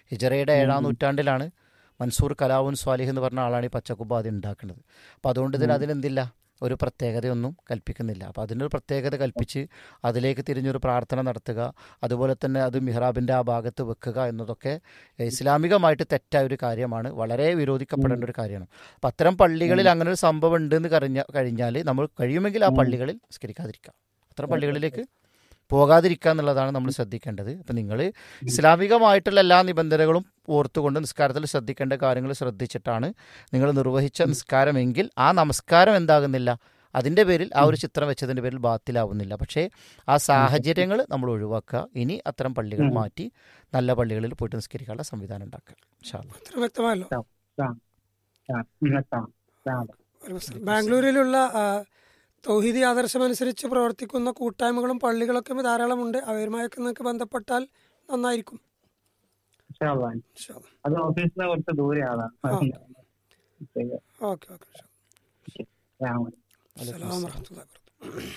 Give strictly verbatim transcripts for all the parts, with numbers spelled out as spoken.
ഹിജറയുടെ ഉം, ഏഴാം ഉം, നൂറ്റാണ്ടിലാണ് മൻസൂർ കലാവുൻ സ്വാലിഹ് എന്ന് പറഞ്ഞ ആളാണ് ഈ പച്ചക്കുബ്ബ ആദ്യം ഉണ്ടാക്കുന്നത്. അപ്പോൾ അതുകൊണ്ട് തന്നെ ഉം, അതിനെന്തില്ല, ഒരു പ്രത്യേകതയൊന്നും കൽപ്പിക്കുന്നില്ല. അപ്പോൾ അതിനൊരു പ്രത്യേകത കൽപ്പിച്ച് അതിലേക്ക് തിരിഞ്ഞൊരു പ്രാർത്ഥന നടത്തുക, അതുപോലെ തന്നെ അത് മിഹ്റാബിൻ്റെ ആ ഭാഗത്ത് വെക്കുക എന്നതൊക്കെ ഇസ്ലാമികമായിട്ട് തെറ്റായ ഒരു കാര്യമാണ്, വളരെ ഉം, വിരോധിക്കപ്പെടേണ്ട ഒരു കാര്യമാണ്. അപ്പം അത്തരം ഉം, പള്ളികളിൽ അങ്ങനെ ഒരു സംഭവം ഉണ്ടെന്ന് കഴിഞ്ഞ കഴിഞ്ഞാൽ നമ്മൾ കഴിയുമെങ്കിൽ ആ ഉം. പള്ളികളിൽ നിസ്കരിക്കാതിരിക്കുക, അത്തരം ഓക്കെ, ഓക്കെ. പള്ളികളിലേക്ക് പോകാതിരിക്കുക എന്നുള്ളതാണ് നമ്മൾ ശ്രദ്ധിക്കേണ്ടത്. അപ്പം നിങ്ങൾ ഉം, ഇസ്ലാമികമായിട്ടുള്ള എല്ലാ നിബന്ധനകളും ഓർത്തുകൊണ്ട് നിസ്കാരത്തിൽ ശ്രദ്ധിക്കേണ്ട കാര്യങ്ങൾ ശ്രദ്ധിച്ചിട്ടാണ് നിങ്ങൾ നിർവഹിച്ച ഉം, നിസ്കാരമെങ്കിൽ ആ നമസ്കാരം എന്താകുന്നില്ല, അതിൻ്റെ പേരിൽ ആ ഉം. ഒരു ചിത്രം വെച്ചതിൻ്റെ പേരിൽ ബാത്തിലാവുന്നില്ല. പക്ഷേ ആ ഓക്കെ. സാഹചര്യങ്ങൾ നമ്മൾ ഒഴിവാക്കുക. ഇനി അത്തരം പള്ളികൾ ഉം. മാറ്റി നല്ല പള്ളികളിൽ പോയിട്ട് നിസ്കരിക്കാനുള്ള സംവിധാനം ഉണ്ടാക്കുക. ഇൻഷാ അല്ലാ. അത്ര വ്യക്തമായല്ലോ. ആ, ആ, ആ, ഉം, ആ, ആ, ഒരു പ്രശ്നം. വലൈക്കും അസ്സലാം. ബാംഗ്ലൂരിലുള്ള ആ, തൗഹീദി ആദർശമനുസരിച്ച് പ്രവർത്തിക്കുന്ന കൂട്ടായ്മകളും പള്ളികളൊക്കെ ധാരാളമുണ്ട്. അവരുമായൊക്കെ നിങ്ങൾക്ക് ബന്ധപ്പെട്ടാൽ നന്നായിരിക്കും. ഇൻഷാ അല്ലാ. ഇൻഷാ അല്ലാ. അത് ഓഫീസിന് കുറച്ച് ദൂരെയാണ്. ആ, ഓക്കെ ഓക്കെ. ഇൻഷാ അല്ലാ. വലൈക്കും അസ്സലാമു അസ്സലാം. വറഹ്മത്തുള്ളാഹി വബറകാതുഹു.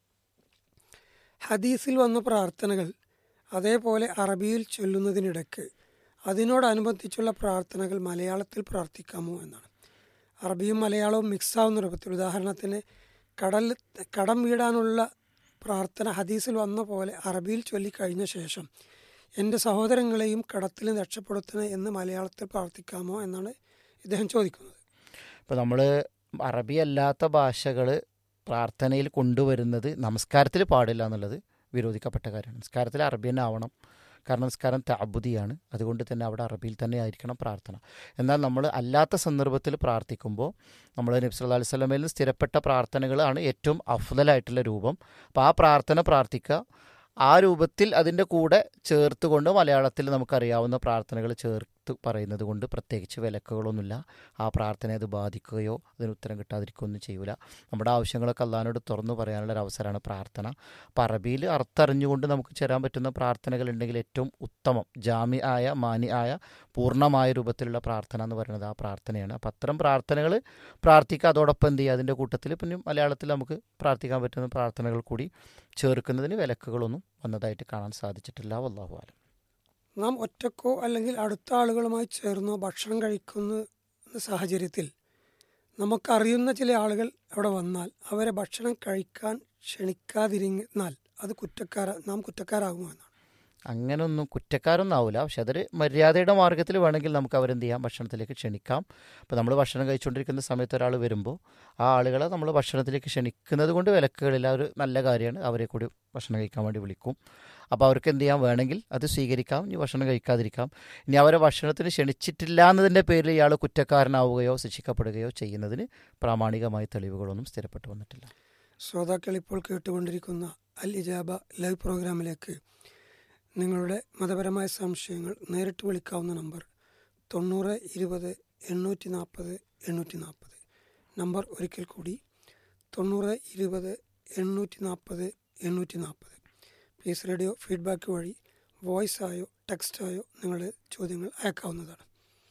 ഹദീസിൽ വന്ന പ്രാർത്ഥനകൾ അതേപോലെ അറബിയിൽ ചൊല്ലുന്നതിനിടയ്ക്ക് അതിനോടനുബന്ധിച്ചുള്ള പ്രാർത്ഥനകൾ മലയാളത്തിൽ പ്രാർത്ഥിക്കാമോ എന്നാണ്. അറബിയും മലയാളവും മിക്സാവുന്ന രൂപത്തിൽ, ഉദാഹരണത്തിന് കടൽ കടം വീടാനുള്ള പ്രാർത്ഥന ഹദീസിൽ വന്ന പോലെ അറബിയിൽ ചൊല്ലിക്കഴിഞ്ഞ ശേഷം എൻ്റെ സഹോദരങ്ങളെയും കടത്തിൽ നിന്ന് രക്ഷപ്പെടുത്തണേ എന്ന് മലയാളത്തിൽ പ്രാർത്ഥിക്കാമോ എന്നാണ് ഇദ്ദേഹം ചോദിക്കുന്നത്. ഇപ്പോൾ നമ്മൾ അറബി അല്ലാത്ത ഭാഷകൾ പ്രാർത്ഥനയിൽ കൊണ്ടുവരുന്നത് നമസ്കാരത്തിൽ പാടില്ല എന്നുള്ളത് വിരോധിക്കപ്പെട്ട കാര്യമാണ്. നിസ്കാരത്തിൽ അറബി തന്നെ ആവണം, കാരണം നിസ്കാരം തഅബ്ബുദിയാണ്, അതുകൊണ്ട് തന്നെ അവിടെ അറബിയിൽ തന്നെ ആയിരിക്കണം പ്രാർത്ഥന. എന്നാൽ നമ്മൾ അല്ലാത്ത സന്ദർഭത്തിൽ പ്രാർത്ഥിക്കുമ്പോൾ നമ്മൾ നബി സല്ലല്ലാഹു അലൈഹി വസല്ലമയിൽ നിന്ന് സ്ഥിരപ്പെട്ട പ്രാർത്ഥനകളാണ് ഏറ്റവും അഫ്ദലായിട്ടുള്ള രൂപം. അപ്പോൾ ആ പ്രാർത്ഥന പ്രാർത്ഥിക്കുക. ആ രൂപത്തിൽ അതിൻ്റെ കൂടെ ചേർത്തുകൊണ്ട് മലയാളത്തിൽ നമുക്കറിയാവുന്ന പ്രാർത്ഥനകൾ ചേർത്ത് പറയുന്നത് കൊണ്ട് പ്രത്യേകിച്ച് വിലക്കുകളൊന്നുമില്ല. ആ പ്രാർത്ഥനയെ അത് ബാധിക്കുകയോ അതിന് ഉത്തരം കിട്ടാതിരിക്കുകയോ ഒന്നും ചെയ്യൂല. നമ്മുടെ ആവശ്യങ്ങളൊക്കെ അള്ളാഹിനോട് തുറന്നു പറയാനുള്ളൊരു അവസരമാണ് പ്രാർത്ഥന. അപ്പം അറബിയിൽ അർത്ഥറിഞ്ഞുകൊണ്ട് നമുക്ക് ചേരാൻ പറ്റുന്ന പ്രാർത്ഥനകൾ ഉണ്ടെങ്കിൽ ഏറ്റവും ഉത്തമം ജാമി ആയ മാനി ആയ പൂർണ്ണമായ രൂപത്തിലുള്ള പ്രാർത്ഥന എന്ന് പറയുന്നത് ആ പ്രാർത്ഥനയാണ്. അപ്പം അത്തരം പ്രാർത്ഥനകൾ പ്രാർത്ഥിക്കുക. അതോടൊപ്പം എന്ത് ചെയ്യുക, അതിൻ്റെ കൂട്ടത്തിൽ പിന്നെ മലയാളത്തിൽ നമുക്ക് പ്രാർത്ഥിക്കാൻ പറ്റുന്ന പ്രാർത്ഥനകൾ കൂടി ചേർക്കുന്നതിന് വിലക്കുകളൊന്നും വന്നതായിട്ട് കാണാൻ സാധിച്ചിട്ടില്ല. വല്ലാഹു അലം. നാം ഒറ്റക്കോ അല്ലെങ്കിൽ അടുത്ത ആളുകളുമായി ചേർന്നോ ഭക്ഷണം കഴിക്കുന്ന സാഹചര്യത്തിൽ നമുക്കറിയുന്ന ചില ആളുകൾ അവിടെ വന്നാൽ അവരെ ഭക്ഷണം കഴിക്കാൻ ക്ഷണിക്കാതിരുന്നാൽ അത് കുറ്റക്കാര നാം കുറ്റക്കാരാകുമോ എന്നാണ്. അങ്ങനൊന്നും കുറ്റക്കാരൊന്നും ആവില്ല. പക്ഷെ അതൊരു മര്യാദയുടെ മാർഗ്ഗത്തിൽ വേണമെങ്കിൽ നമുക്ക് അവരെന്ത് ചെയ്യാം, ഭക്ഷണത്തിലേക്ക് ക്ഷണിക്കാം. അപ്പോൾ നമ്മൾ ഭക്ഷണം കഴിച്ചുകൊണ്ടിരിക്കുന്ന സമയത്ത് ഒരാൾ വരുമ്പോൾ ആ ആളുകളെ നമ്മൾ ഭക്ഷണത്തിലേക്ക് ക്ഷണിക്കുന്നത് കൊണ്ട് വിലക്കുകളില്ല, ഒരു നല്ല കാര്യമാണ്. അവരെ കൂടി ഭക്ഷണം കഴിക്കാൻ വേണ്ടി വിളിക്കും. അപ്പോൾ അവർക്ക് എന്ത് ചെയ്യാം, വേണമെങ്കിൽ അത് സ്വീകരിക്കാം, ഇനി ഭക്ഷണം കഴിക്കാതിരിക്കാം. ഇനി അവരെ ഭക്ഷണത്തിന് ക്ഷണിച്ചിട്ടില്ല എന്നതിൻ്റെ പേരിൽ ഇയാൾ കുറ്റക്കാരനാവുകയോ ശിക്ഷിക്കപ്പെടുകയോ ചെയ്യുന്നതിന് പ്രാമാണികമായ തെളിവുകളൊന്നും സ്ഥിരപ്പെട്ടു വന്നിട്ടില്ല. ശ്രോതാക്കൾ ഇപ്പോൾ കേട്ടുകൊണ്ടിരിക്കുന്ന അൽ ഇജാബ ലൈവ് പ്രോഗ്രാമിലേക്ക് നിങ്ങളുടെ മതപരമായ സംശയങ്ങൾ നേരിട്ട് വിളിക്കാവുന്ന നമ്പർ തൊണ്ണൂറ് ഇരുപത് എണ്ണൂറ്റി നാൽപ്പത് എണ്ണൂറ്റി നാൽപ്പത്. നമ്പർ ഒരിക്കൽ കൂടി തൊണ്ണൂറ് ഇരുപത് എണ്ണൂറ്റി നാൽപ്പത് എണ്ണൂറ്റി നാൽപ്പത്. പീസ് റേഡിയോ ഫീഡ്ബാക്ക് വഴി വോയിസ് ആയോ ടെക്സ്റ്റായോ നിങ്ങളുടെ ചോദ്യങ്ങൾ അയക്കാവുന്നതാണ്.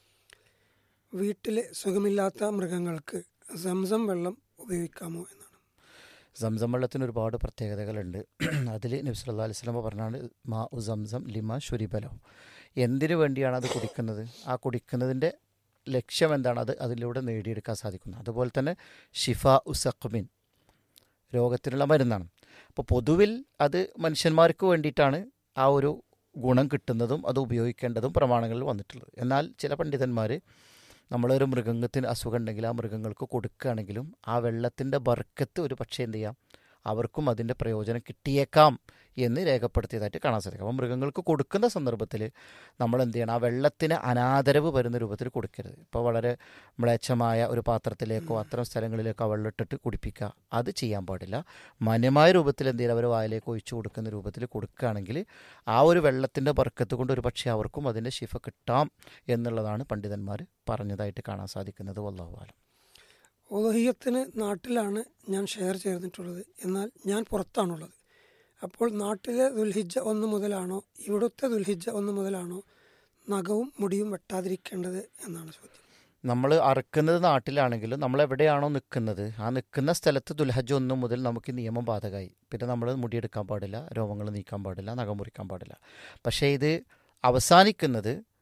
വീട്ടിലെ സുഖമില്ലാത്ത മൃഗങ്ങൾക്ക് സംസം വെള്ളം ഉപയോഗിക്കാമോ എന്നാണ്. സംസം വെള്ളത്തിന് ഒരുപാട് പ്രത്യേകതകളുണ്ട്. അതിൽ നബി സല്ലല്ലാഹു അലൈഹി വസല്ലം പറഞ്ഞാണ് മാ ഉ സംസം ലിമ ശുരിബലോ. എന്തിനു വേണ്ടിയാണ് അത് കുടിക്കുന്നത്, ആ കുടിക്കുന്നതിൻ്റെ ലക്ഷ്യം എന്താണ്, അത് അതിലൂടെ നേടിയെടുക്കാൻ സാധിക്കുന്നത്. അതുപോലെ തന്നെ ഷിഫ ഉ സഖ്മിൻ, രോഗത്തിനുള്ള മരുന്നാണ്. അപ്പോൾ പൊതുവിൽ അത് മനുഷ്യന്മാർക്ക് വേണ്ടിയിട്ടാണ് ആ ഒരു ഗുണം കിട്ടുന്നതും അത് ഉപയോഗിക്കേണ്ടതും പ്രമാണങ്ങളിൽ വന്നിട്ടുള്ളത്. എന്നാൽ ചില പണ്ഡിതന്മാർ നമ്മളൊരു മൃഗത്തിന് അസുഖം ഉണ്ടെങ്കിൽ ആ മൃഗങ്ങൾക്ക് കൊടുക്കുകയാണെങ്കിലും ആ വെള്ളത്തിൻ്റെ ബർക്കത്ത് ഒരു പക്ഷേ എന്ത് ചെയ്യാം, അവർക്കും അതിൻ്റെ പ്രയോജനം കിട്ടിയേക്കാം എന്ന് രേഖപ്പെടുത്തിയതായിട്ട് കാണാൻ സാധിക്കും. അപ്പോൾ മൃഗങ്ങൾക്ക് കൊടുക്കുന്ന സന്ദർഭത്തിൽ നമ്മൾ എന്ത് ചെയ്യണം, ആ വെള്ളത്തിന് അനാദരവ് വരുന്ന രൂപത്തിൽ കൊടുക്കരുത്. ഇപ്പോൾ വളരെ മ്ലേച്ഛമായ ഒരു പാത്രത്തിലേക്കോ അത്തരം സ്ഥലങ്ങളിലേക്കോ വെള്ളം ഇട്ടിട്ട് കുടിപ്പിക്കുക, അത് ചെയ്യാൻ പാടില്ല. മാന്യമായ രൂപത്തിൽ എന്ത് ചെയ്യുക, അവർ വായിലേക്ക് ഒഴിച്ചു കൊടുക്കുന്ന രൂപത്തിൽ കൊടുക്കുകയാണെങ്കിൽ ആ ഒരു വെള്ളത്തിൻ്റെ ബർക്കത്ത് കൊണ്ട് ഒരു പക്ഷേ അവർക്കും അതിൻ്റെ ശിഫ കിട്ടാം എന്നുള്ളതാണ് പണ്ഡിതന്മാർ പറഞ്ഞതായിട്ട് കാണാൻ സാധിക്കുന്നത്. വല്ലാഹു അലം. ഉദഹിയത്തിന് നാട്ടിലാണ് ഞാൻ ഷെയർ ചെയ്തിട്ടുള്ളത്, എന്നാൽ ഞാൻ പുറത്താണുള്ളത്. അപ്പോൾ നാട്ടിലെ ദുൽഹിജ്ജ ഒന്ന് മുതലാണോ ഇവിടുത്തെ ദുൽഹിജ്ജ ഒന്ന് മുതലാണോ നഖവും മുടിയും വെട്ടാതിരിക്കേണ്ടത് എന്നാണ് ചോദ്യം. നമ്മൾ അറുക്കുന്നത് നാട്ടിലാണെങ്കിലും നമ്മൾ എവിടെയാണോ നിൽക്കുന്നത് ആ നിൽക്കുന്ന സ്ഥലത്ത് ദുൽഹജ്ജ് ഒന്ന് മുതൽ നമുക്ക് നിയമം ബാധകമായി. പിന്നെ നമ്മൾ മുടിയെടുക്കാൻ പാടില്ല, രോമങ്ങൾ നീക്കാൻ പാടില്ല, നഖം മുറിക്കാൻ പാടില്ല. പക്ഷേ ഇത് അവസാനിക്കുന്നത്